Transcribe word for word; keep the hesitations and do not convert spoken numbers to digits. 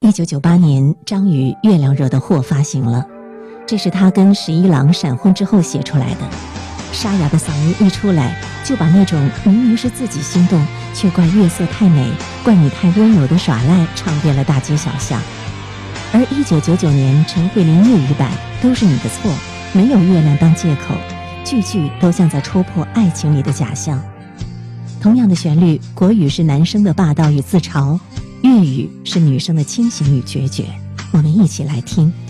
一九九八年，张宇《月亮惹的祸》发行了，这是他跟十一郎闪婚之后写出来的。沙哑的嗓音一出来，就把那种明明是自己心动，却怪月色太美，怪你太温柔的耍赖唱遍了大街小巷。而一九九九年陈慧琳粤语版《都是你的错》，没有月亮当借口，句句都像在戳破爱情里的假象。同样的旋律，国语是男生的霸道与自嘲，粤语是女生的清醒与决绝。我们一起来听。